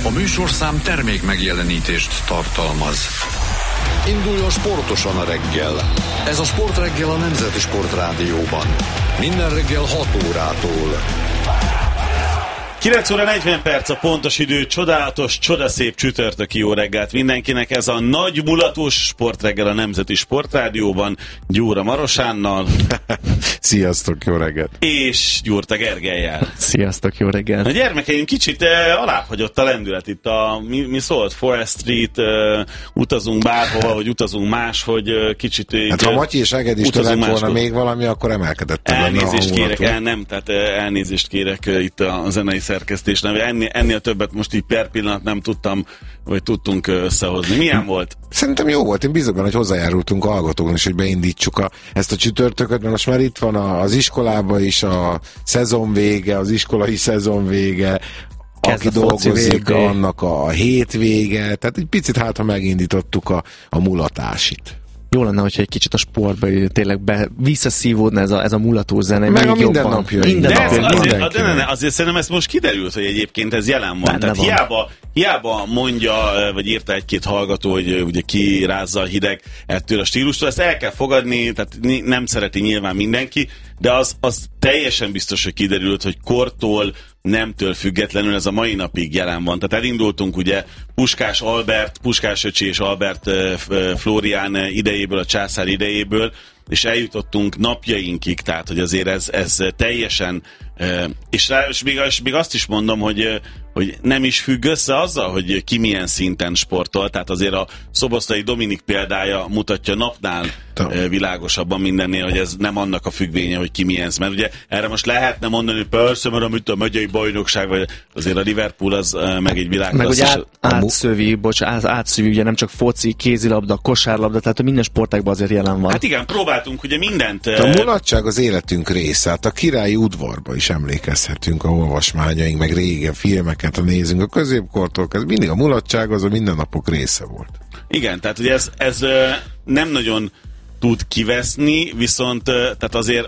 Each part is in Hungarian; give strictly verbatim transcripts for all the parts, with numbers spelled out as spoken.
A műsorszám termék megjelenítést tartalmaz. Induljon sportosan a reggel. Ez a Sportreggel a Nemzeti Sportrádióban. Minden reggel hat órától. kilenc óra negyven perc a pontos idő, csodálatos, csodaszép csütörtöki jó reggelt mindenkinek. Ez a nagy mulatos Sportreggel a Nemzeti Sportrádióban Gyúra Marosánnal. Sziasztok, jó reggelt! És Gyurta Gergellyel. Sziasztok, jó reggelt! A gyermekeim kicsit uh, alábbhagyott a lendület itt a, mi, mi szólt, Forest Street, uh, utazunk bárhova, vagy utazunk más, hogy uh, kicsit... Uh, hát ha Matyi és Eged is lett volna máskor. Még valami, akkor emelkedett. Elnézést kérek, el, nem, tehát uh, elnézést kérek uh, itt a, a zenei szerkesztésnél. Ennél, ennél többet most így per pillanat nem tudtam, vagy tudtunk összehozni. Milyen volt? Szerintem jó volt. Én bízom benne, hogy hozzájárultunk a hallgatóknak is, hogy beindítsuk a, ezt a csütörtököt, mert most már itt van a, az iskolában is a szezon vége, az iskolai szezon vége, Kezd aki dolgozik, annak a hétvége. Tehát egy picit hát, ha megindítottuk a, a mulatásit. Jó lenne, hogyha egy kicsit a sportba tényleg be, visszaszívódna ez a, ez a mulató zene. Meg a minden napja. Minden de napja. Ez, azért, de ne, ne, azért szerintem ez most kiderült, hogy egyébként ez jelen van. Tehát van. Hiába, hiába mondja, vagy írta egy-két hallgató, hogy ugye kirázza a hideg ettől a stílustól, ezt el kell fogadni, tehát nem szereti nyilván mindenki, de az, az teljesen biztos, hogy kiderült, hogy kortól, nemtől függetlenül ez a mai napig jelen van. Tehát elindultunk ugye Puskás Albert, Puskás öcsi és Albert Flórián idejéből, a császár idejéből, és eljutottunk napjainkig, tehát hogy azért ez, ez teljesen, és, rá, és, még, és még azt is mondom, hogy, hogy nem is függ össze azzal, hogy ki milyen szinten sportol, tehát azért a Szoboszlai Dominik példája mutatja napnál világosabban mindennél, hogy ez nem annak a függvénye, hogy ki milyen, mert ugye erre most lehetne mondani, hogy persze, mert amit a megyei bajnokság, vagy azért a Liverpool az meg egy világ. Meg ugye át, átszövi, bocs, átszövi, ugye nem csak foci, kézilabda, kosárlabda, tehát a minden sportágban azért jelen van. Hát igen, próbáltunk ugye mindent. A mulatság az életünk része, hát a királyi udvarba is emlékezhetünk, a olvasmányaink, meg régen filmeket, ha nézünk a középkortól, ez mindig a mulatság az a mindennapok része volt. Igen, tehát ugye ez, ez nem nagyon tud kiveszni, viszont tehát azért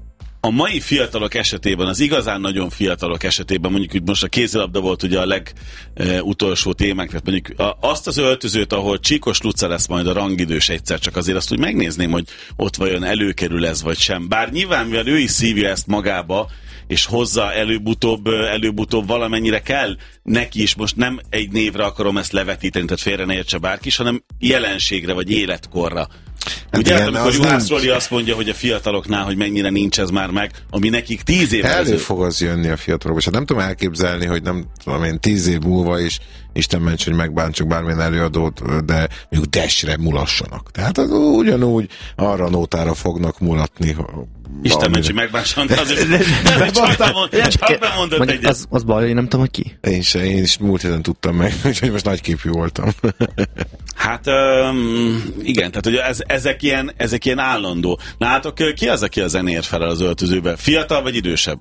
a mai fiatalok esetében, az igazán nagyon fiatalok esetében, mondjuk hogy most a kézilabda volt ugye a legutolsó témánk, tehát mondjuk a, azt az öltözőt, ahol Csíkos Luca lesz majd a rangidős egyszer, csak azért azt úgy megnézném, hogy ott vajon előkerül ez vagy sem. Bár nyilván, mivel ő is szívja ezt magába, és hozza előbb-utóbb, előbb-utóbb valamennyire kell neki is, most nem egy névre akarom ezt levetíteni, tehát félre ne értse bárki, hanem jelenségre vagy életkorra. Hát ugye, igen, amikor Juhász Roli azt mondja, hogy a fiataloknál, hogy mennyire nincs ez már meg, ami nekik tíz év elő ezelőtt fog az jönni a fiatalok, és hát nem tudom elképzelni, hogy nem tudom én tíz év múlva is Isten ments, hogy megbántsuk bármilyen előadót, de mondjuk desre mulassanak. Tehát az ugyanúgy arra nótára fognak mulatni. Isten ments, hogy megbántsanak, de azért csak bemondott egyet. Az, az baj, én nem tudom, hogy ki. Én se, én is múlt héten tudtam meg, úgyhogy most nagyképű voltam. Hát um, igen, tehát hogy ez, ezek, ilyen, ezek ilyen állandó. Látok, ki az, aki a zenéért felel az öltözőbe? Fiatal vagy idősebb?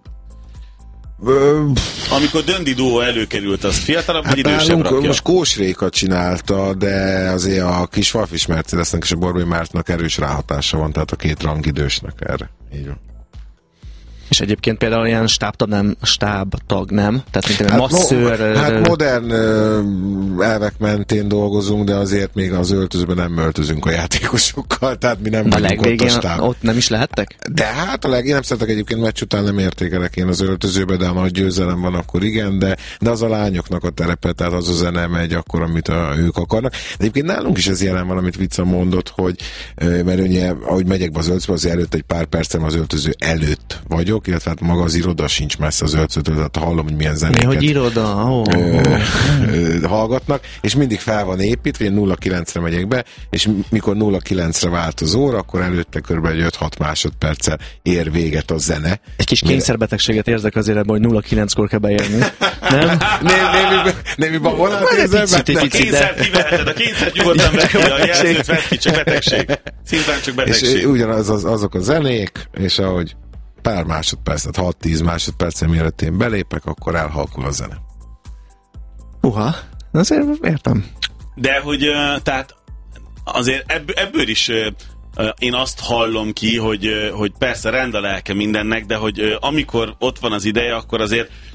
Amikor Döndi Duo előkerült, az fiatalabb vagy hát idősebb rakja? Most Kósréka csinálta, de azért a kis Falfis Mercedesnek és a Borbély Mártnak erős ráhatása van, tehát a két rangidősnek erre. Így van. És egyébként például ilyen stábtag nem, stábtag nem? Tehát mint egy hát masszőr... Mo- hát modern uh, elvek mentén dolgozunk, de azért még az öltözőben nem öltözünk a játékosokkal, tehát mi nem vagyunk ott a stáb. Ott nem is lehettek? De hát a leg... én nem szeretek egyébként meccs után nem értékelek én az öltözőbe, de ha nagy győzelem van, akkor igen, de, de az a lányoknak a terepe, tehát az a zene megy akkor, amit a, ők akarnak. De egyébként nálunk is ez jelen van, amit Vica mondott, hogy mert ugye, ahogy megyek be az öltözőbe, az előtt egy pár percem az öltöző előtt vagyok, illetve hát maga az iroda sincs messze az öltözőtől, tehát hallom, hogy milyen zenéket Mi, hogy iroda? Oh. ö, ö, hallgatnak, és mindig fel van építve, én nulla kilencre megyek be, és mikor nulla kilencre vált az óra, akkor előtte kb. öt-hat másodperccel ér véget a zene. Egy kis kényszerbetegséget érzek azért ebben, hogy nulla kilenckor kell beérni. Nem? Némi babonát érzem? A kényszert kiveheted, a kényszert nyugodtan vett ki, a jelzőt vett ki, csak betegség. Szintán csak betegség. És ugyanaz az, azok a zenék, és ahogy pár másodperc, tehát hat-tíz másodpercen mielőtt én belépek, akkor elhalkul a zene. Uha, azért értem. De hogy, tehát azért ebből, ebből is én azt hallom ki, hogy, hogy persze rend a lelke mindennek, de hogy amikor ott van az ideje, akkor azért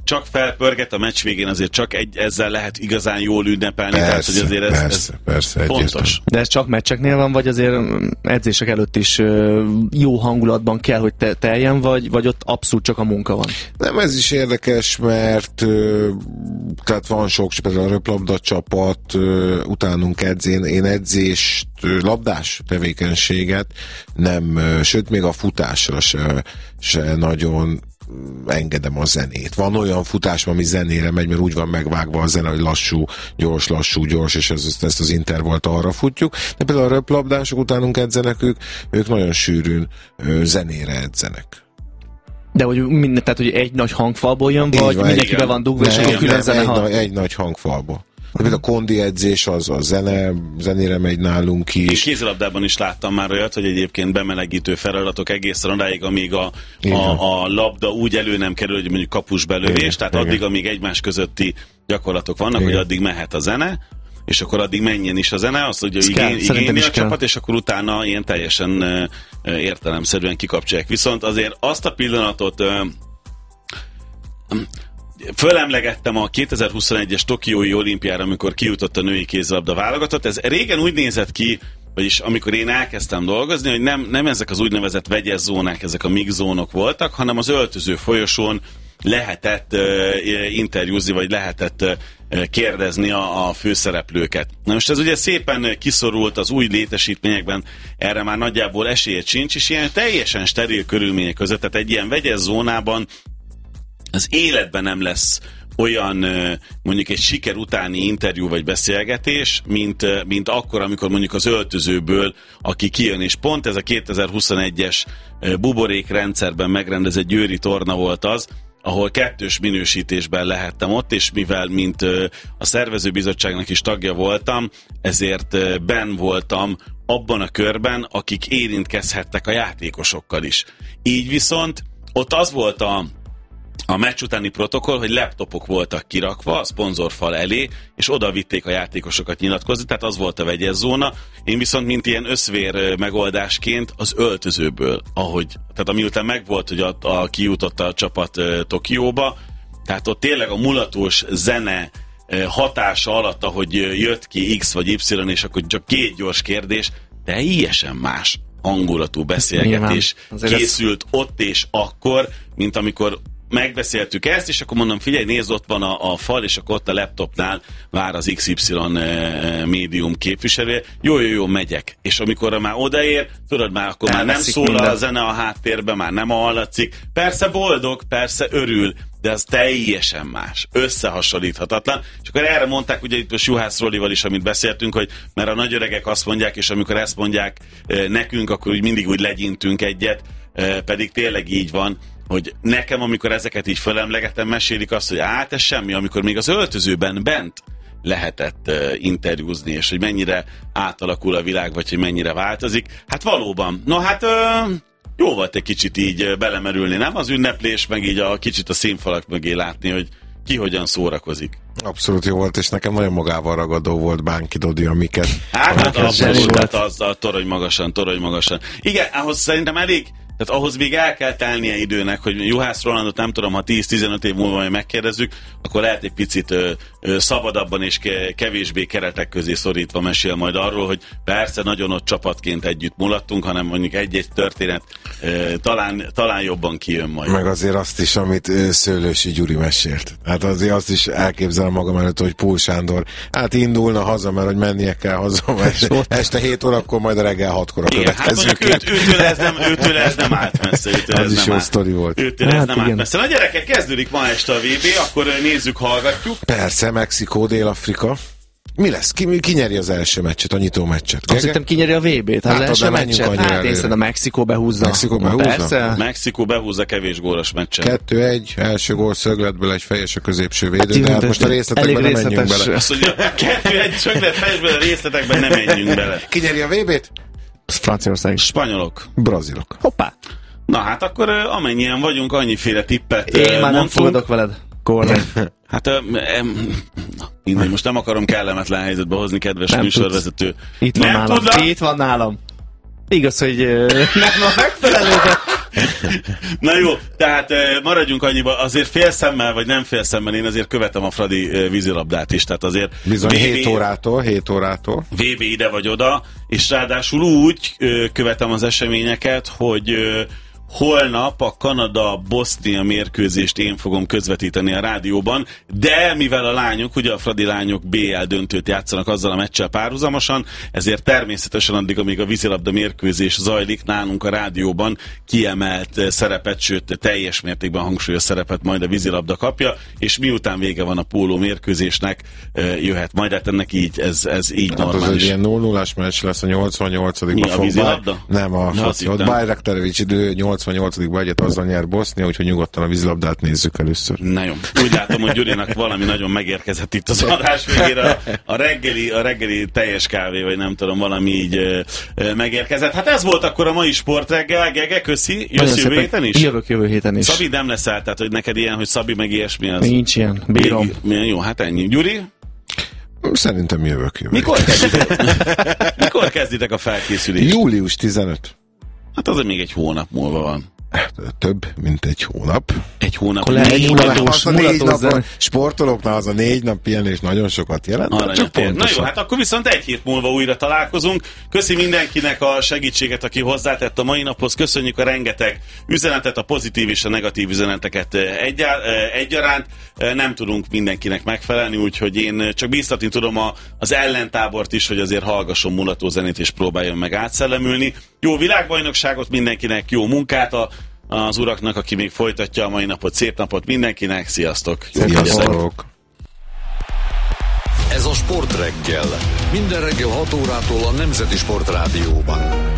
csak felpörget a meccs végén, azért csak egy, ezzel lehet igazán jól ünnepelni. Persze, tehát, hogy azért ez, persze, ez persze, fontos. De ez csak meccseknél van, vagy azért edzések előtt is jó hangulatban kell, hogy te, teljen, vagy, vagy ott abszolút csak a munka van? Nem, ez is érdekes, mert tehát van sok, például a röplabda csapat, utánunk edz, én, én edzést, labdás tevékenységet nem, sőt még a futásra se, se nagyon engedem a zenét. Van olyan futás, ami zenére megy, mert úgy van megvágva a zene, hogy lassú, gyors, lassú, gyors, és ezt, ezt az intervallt arra futjuk. De például a röplabdások utánunk edzenek, ők, ők nagyon sűrűn zenére edzenek. De hogy minden, tehát hogy egy nagy hangfalból jön, vagy van, mindenki be van dugva, és akkor külön zene egy, hang? nagy, egy nagy hangfalba. De például a kondi edzés az a zene, zenére megy nálunk is. És kézilabdában is láttam már olyat, hogy egyébként bemelegítő feladatok egészen odáig, amíg a, a, a labda úgy elő nem kerül, hogy mondjuk kapus belövés, igen, tehát igen. Addig, amíg egymás közötti gyakorlatok vannak, igen. Hogy addig mehet a zene, és akkor addig menjen is a zene, azt, hogy igény, igényli a csapat, és akkor utána ilyen teljesen uh, értelemszerűen kikapcsolják. Viszont azért azt a pillanatot uh, um, fölemlegettem a kétezer-huszonegyes tokiói olimpiára, amikor kijutott a női kézilabda válogatott. Ez régen úgy nézett ki, vagyis amikor én elkezdtem dolgozni, hogy nem, nem ezek az úgynevezett vegyes zónák, ezek a mix zónok voltak, hanem az öltöző folyosón lehetett uh, interjúzni, vagy lehetett uh, kérdezni a, a főszereplőket. Na most ez ugye szépen kiszorult az új létesítményekben, erre már nagyjából esélyed sincs, és ilyen teljesen steril körülmények között, tehát egy ilyen vegyes zónában az életben nem lesz olyan mondjuk egy siker utáni interjú vagy beszélgetés, mint, mint akkor, amikor mondjuk az öltözőből, aki kijön, és pont ez a kétezer-huszonegyes buborék rendszerben megrendezett győri torna volt az, ahol kettős minősítésben lehettem ott, és mivel mint a szervezőbizottságnak is tagja voltam, ezért benn voltam abban a körben, akik érintkezhettek a játékosokkal is. Így viszont ott az volt a A meccs utáni protokoll, hogy laptopok voltak kirakva a szponzorfal elé, és oda vitték a játékosokat nyilatkozni, tehát az volt a vegyes zóna. Én viszont, mint ilyen összvér megoldásként az öltözőből, ahogy, tehát amiután megvolt, hogy a, a kijutott a csapat uh, Tokióba, tehát ott tényleg a mulatós zene uh, hatása alatt, ahogy jött ki X vagy Y, és akkor csak két gyors kérdés, teljesen más hangulatú beszélgetés készült ez... ott és akkor, mint amikor megbeszéltük ezt, és akkor mondom, figyelj, nézd, ott van a, a fal, és akkor ott a laptopnál vár az iksz ipszilon e, médium képviselője. Jó, jó, jó, megyek. És amikor már odaér, tudod, már akkor már nem szól minden. A zene a háttérben, már nem hallatszik. Persze boldog, persze örül, de az teljesen más, összehasonlíthatatlan. És akkor erre mondták, ugye itt a Juhász Rolival is, amit beszéltünk, hogy mert a nagyöregek azt mondják, és amikor ezt mondják e, nekünk, akkor úgy mindig úgy legyintünk egyet, e, pedig tényleg így van, hogy nekem, amikor ezeket így fölemlegetem, mesélik azt, hogy át ez semmi, amikor még az öltözőben bent lehetett uh, interjúzni, és hogy mennyire átalakul a világ, vagy hogy mennyire változik. Hát valóban. No hát uh, jó volt egy kicsit így uh, belemerülni, nem? Az ünneplés, meg így a kicsit a színfalak mögé látni, hogy ki hogyan szórakozik. Abszolút jó volt, és nekem nagyon magával ragadó volt Bánki Dodi, amiket... Hát, hát abszolút, hát az a torony magasan, torony magasan. Igen, ahhoz szerintem elég. Tehát ahhoz még el kell telnie időnek, hogy Juhász Rolandot nem tudom, ha tíz-tizenöt év múlva majd megkérdezzük, akkor lehet egy picit ö, ö, szabadabban és ke, kevésbé keretek közé szorítva mesél majd arról, hogy persze nagyon ott csapatként együtt mulattunk, hanem mondjuk egy-egy történet ö, talán, talán jobban kijön majd. Meg azért azt is, amit ö, Szőlősi Gyuri mesélt. Hát azért azt is elképzelem magam előtt, hogy Pól Sándor hát indulna haza, mert hogy mennie kell haza, mert este hét órakor, majd a reggel hatkor a következő. Hát őt, őtől ez nem, őtől ez nem állt messze. Őtől az ez is nem jó állt. sztori volt. Őtől hát ez nem állt messze. Na gyerekek, kezdődik ma este a vé bé, akkor nézzük, hallgatjuk. Persze, Mexikó, Dél-Afrika. Mi lesz? Ki, ki nyeri az első meccset, a nyitó meccset? Azt hittem, ki nyeri a vé bét, az hát, első meccset. Hát nézd, a Mexikó behúzza. Mexikó behúzza? Persze. Mexikó behúzza kevés gólos meccset. kettő egy, első gól szögletből egy fejes a középső védő, hát, de hát most a részletekben nem menjünk bele. Azt mondja, kettő egy szöglet fejesből a részletekben nem menjünk bele. Ki nyeri a vé bét? Franciaország. Spanyolok. Brazilok. Hoppá. Na hát akkor amennyien vagyunk, annyiféle tippet Én mondtunk. már nem fogadok veled. Korrekt. Hát em, mindegy, most nem akarom kellemetlen helyzetbe hozni, kedves nem műsorvezető. Itt van nem nálam. Tudla? Itt van nálam. Igaz, hogy nem a megfelelő, de Na jó, tehát maradjunk annyiba, azért félszemmel, vagy nem félszemmel, én azért követem a Fradi vízilabdát is, tehát azért... Bizony hét órától, hét órától. vé vé ide vagy oda, és ráadásul úgy követem az eseményeket, hogy holnap a Kanada-Bosznia mérkőzést én fogom közvetíteni a rádióban, de mivel a lányok, ugye a Fradi lányok bé el döntőt játszanak azzal a meccsel párhuzamosan, ezért természetesen addig, amíg a vízilabda mérkőzés zajlik, nálunk a rádióban kiemelt szerepet, sőt teljes mértékben hangsúlyos szerepet majd a vízilabda kapja, és miután vége van a póló mérkőzésnek, jöhet majd, hát ennek így, ez, ez így hát normális. Az egy ilyen nulla nullás meccs lesz a nyolcvannyolcadik Mi a vízilabda? Nem, a foci. Ott Bajraktarevics idő nyolcvannyolcadik egyet azzal nyer Bosznia, úgyhogy nyugodtan a vízilabdát nézzük először. Na jó. Úgy látom, hogy Gyurinak valami nagyon megérkezett itt az adás végére. A reggeli, a reggeli teljes kávé, vagy nem tudom, valami így ö, ö, megérkezett. Hát ez volt akkor a mai sportreggel. Gege, köszi. Jössz jövő héten is? Jövök jövő héten is. Szabi nem leszel, tehát hogy neked ilyen, hogy Szabi meg ilyesmi az. Nincs ilyen, bírom. Még, jó, hát ennyi. Gyuri? Szerintem jövök jövő. Mikor kezditek? Mikor kezditek a felkészülést? július tizenötödike. Hát az még egy hónap múlva van. Több, mint egy hónap. Egy hónap. Négy mulatós, mulatós sportolóknál az a négy nap pihenés nagyon sokat jelent. Csak Na jó, hát akkor viszont egy hét múlva újra találkozunk. Köszi mindenkinek a segítséget, aki hozzátett a mai naphoz. Köszönjük a rengeteg üzenetet, a pozitív és a negatív üzeneteket egyaránt. Nem tudunk mindenkinek megfelelni, úgyhogy én csak bíztatni tudom a, az ellentábort is, hogy azért hallgasson mulató zenét és próbáljon meg átszellemülni. Jó világbajnokságot mindenkinek, jó munkát a az uraknak, aki még folytatja a mai napot. Szép napot mindenkinek, sziasztok! Sziasztok! Ez a Sportreggel. Minden reggel hat órától a Nemzeti Sportrádióban.